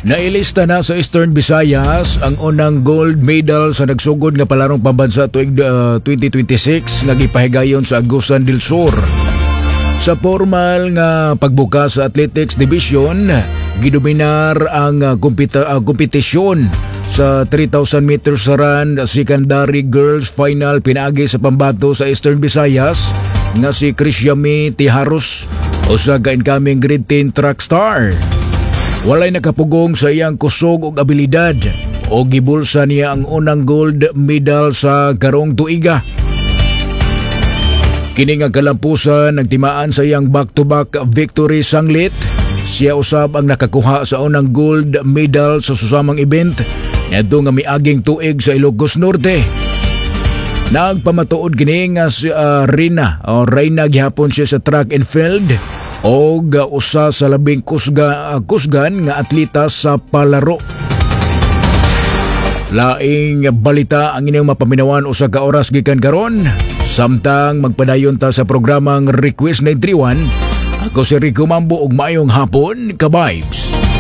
Nailista na sa Eastern Visayas ang unang gold medal sa nagsugod nga palarong pambansa tuig 2026 nga gipahigayon sa Agusan del Sur. Sa formal nga pagbukas sa Athletics Division, gidominar ang kompetisyon sa 3,000 meters run secondary girls final pinaagi sa pambato sa Eastern Visayas nga si Crisyami Tiharos o sa incoming grade 10 track star. Walay nakapugong sa iyang kusog ug abilidad o gibulsa niya ang unang gold medal sa karong tuiga. Kini nga kalampusan nagtimaan sa iyang back-to-back victory sanglit. Siya usab ang nakakuha sa unang gold medal sa susamang event ngadto nga miaging tuig sa Ilocos Norte. Nagpamatuod kini nga si Reyna gihapon siya sa track and field o usa sa labing kusgan nga atleta sa palaro. Laing balita ang inyong mapaminawan usa ka oras gikan karon. Samtang magpadayon ta sa programang Request 931, ako si Rico Mambo ug maayong hapon ka vibes.